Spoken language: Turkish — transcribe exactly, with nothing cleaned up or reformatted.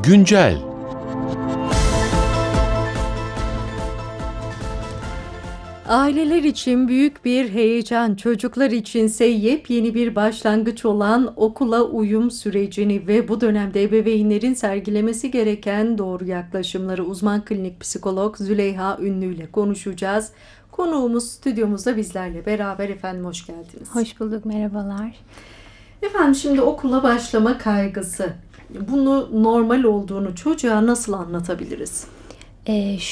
Güncel. Aileler için büyük bir heyecan, çocuklar içinse yepyeni bir başlangıç olan okula uyum sürecini ve bu dönemde ebeveynlerin sergilemesi gereken doğru yaklaşımları uzman klinik psikolog Züleyha Ünlü ile konuşacağız. Konuğumuz stüdyomuzda bizlerle beraber. Efendim hoş geldiniz. Hoş bulduk, merhabalar. Efendim şimdi okula başlama kaygısı, bunu normal olduğunu çocuğa nasıl anlatabiliriz? Ee,